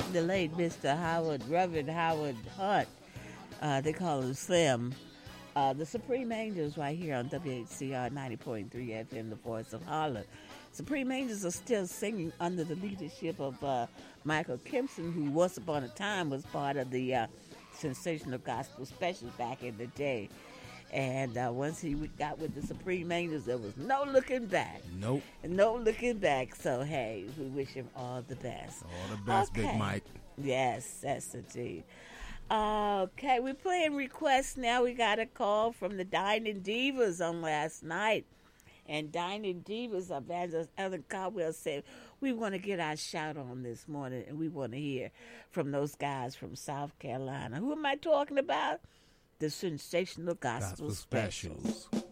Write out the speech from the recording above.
the late Mr. Reverend Howard Hunt. They call him Slim. The Supreme Angels right here on WHCR 90.3 FM, the voice of Harlem. Supreme Angels are still singing under the leadership of Michael Kimpson, who once upon a time was part of the Sensational Gospel Specials back in the day. And once he got with the Supreme Angels, there was no looking back. Nope. No looking back. So, hey, we wish him all the best. All the best, Okay. Big Mike. Yes, that's indeed. Okay, we're playing requests now. We got a call from the Dining Divas on last night. And Dining Divas, Evangelist Ellen Caldwell said, we want to get our shout on this morning, and we want to hear from those guys from South Carolina. Who am I talking about? The Sensational Gospel Specials.